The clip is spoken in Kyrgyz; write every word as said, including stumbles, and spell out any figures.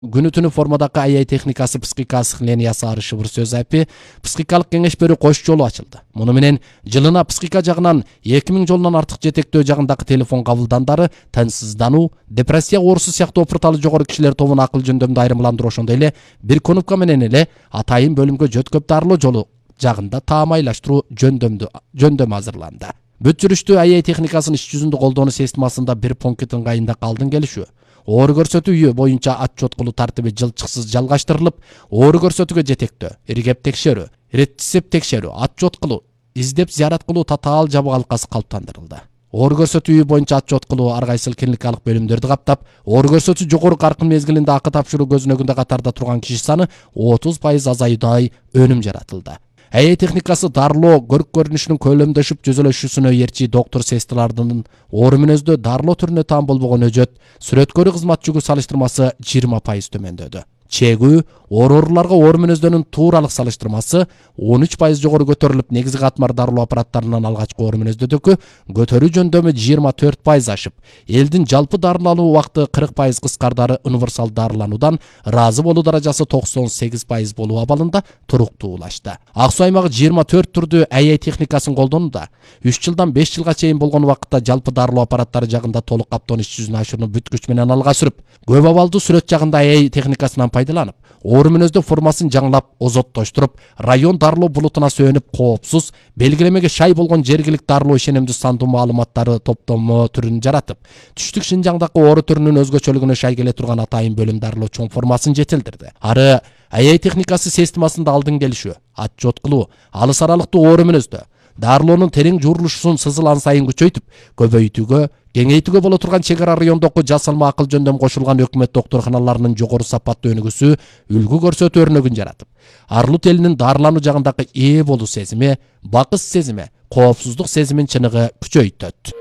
Günü түнү формадагы АЯ техникасы психикасы линиясы арышыбыр сөз апи психикалык кеңеш берүү кош жолу ачылды. Муну менен жылына психика жагынан эки миң жолунан артык жетектөө жагындагы телефон кабылдандары тынчсыздануу, депрессия оорусу сыяктуу опурталы жогору кишилер тобун акыл жөндөмдө айырмаландыруу, ошондой эле бир конопка менен эле атайын бөлүмгө жөткөп дарылоо жолу жагында таамайлаштыруу жөндөмдү жөндөм азырланды. Бүт жүрүштүү АЯ техникасынын иш жүзүндө колдонуу системасында бир пункт ыңгайында калдын келишүү. Оору көрсөтүү үйү боюнча отчет кылуу тартиби жылчыксыз жалгаштырылып, оору көрсөтүүгө жетектөө, иргеп текшерүү, рецепт текшерүү, отчет кылуу, издеп зыярат кылуу татаал жабык алкасы калыптандырылды. Оору көрсөтүү үйү боюнча отчет кылуу ар кайсыл клиникалык бөлүмдөрдү каптап, оору көрсөтүү жогору каркын мезгилинде акы тапшыруу көзүнөгүндө катарда турган киши саны отуз пайыз азаюудай өнүм жаратылды. АЯ техникасы дарылоо көрүк көрүнүшүнүн көлөмдөшүп жүзөлөшүүсүнө эрчи доктор сестралардын оору мүнөздө дарылоо түрүнө таам болбогон өжөт, сүрөткөрүү кызмат жүгү салыштырмасы жыйырма пайыз төмөндөдү. Чегүү ооруларга оору мүнөздөрүнүн тууралык салыштырмасы он үч пайыз жогору көтөрүлүп, негизги катмар дарылоо аппараттарынан алгачкы оору мүнөздөрдөгү көтөрүү жөндөмү жыйырма төрт пайыз ашып, элдин жалпы дарылануу убакыты кырк пайыз кыскардары универсал дарылануудан ыраазы болуу даражасы токсон сегиз пайыз болуу абалында туруктуулашты. Ак Суу аймагы жыйырма төрт түрдүү АЯ техникасын колдонууда. үч жылдан беш жылга чейин болгон убакытта жалпы дарылоо аппараттары жагында толук каптоон иш жүзүнө ашууну бүт күч менен алга сүрүп, көп абалдуу сүрөт жагында АЯ техникасынан пайдаланып, оору мүнөздө формасын жаңылап, озоттоштуруп, район дарылоо булутуна сөөнүп, коопсуз, белгилемеге шай болгон жергилик дарылоо ишенимдүү сандуу маалыматтары топтомо түрүн жаратып, түштүк Шинжаңдагы оору түрүнүн өзгөчөлүгүнө шай келе турган атайын бөлүм дарылоо чоң формасын жетилдирди. Ары АЯ техникасы системасында алдын келишүү, отчет кылуу, алыс аралыктуу оору мүнөздө дарылоонун терең жуурулушун сызылан сайын күчөйтүп, көбөйтүүгө, кеңейтүүгө боло турган чек ара райондогу жасалма акыл жөндөм кошулган өкмөт доктурканаларынын жогору сапаттуу өнүгүүсү үлгү көрсөтүү өрнөгүн жаратып, арлут элинин дарылануу жагындагы ээ болуу сезими, бакыт сезими, коопсуздук сезимин чыныгы күчөйтөт.